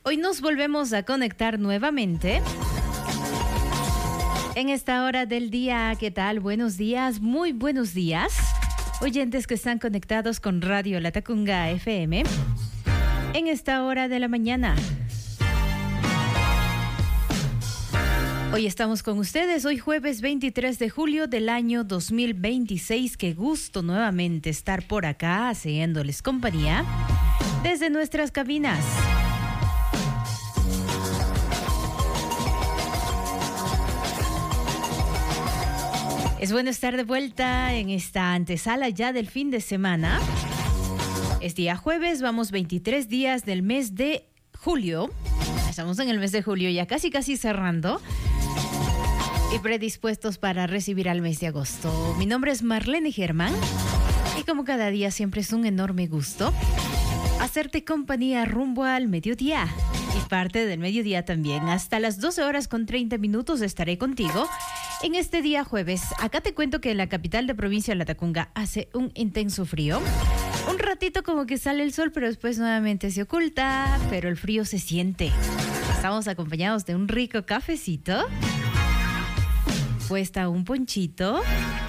Hoy nos volvemos a conectar nuevamente en esta hora del día. ¿Qué tal? Buenos días, muy buenos días. Oyentes que están conectados con Radio Latacunga FM en esta hora de la mañana. Hoy estamos con ustedes, hoy jueves 23 de julio del año 2026. Qué gusto nuevamente estar por acá haciéndoles compañía desde nuestras cabinas. Es bueno estar de vuelta en esta antesala ya del fin de semana. Es día jueves, vamos 23 días del mes de julio. Estamos en el mes de julio ya casi cerrando y predispuestos para recibir al mes de agosto. Mi nombre es Marlene Germán y como cada día siempre es un enorme gusto hacerte compañía rumbo al mediodía y parte del mediodía también. Hasta las 12 horas con 30 minutos estaré contigo en este día jueves. Acá te cuento que en la capital de provincia de Latacunga hace un intenso frío. Un ratito como que sale el sol, pero después nuevamente se oculta, pero el frío se siente. Estamos acompañados de un rico cafecito, puesta un ponchito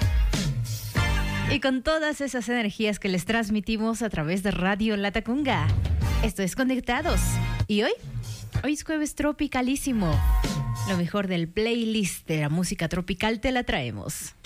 y con todas esas energías que les transmitimos a través de Radio Latacunga. Esto es Conectados. Y hoy es jueves tropicalísimo. Lo mejor del playlist de la música tropical te la traemos.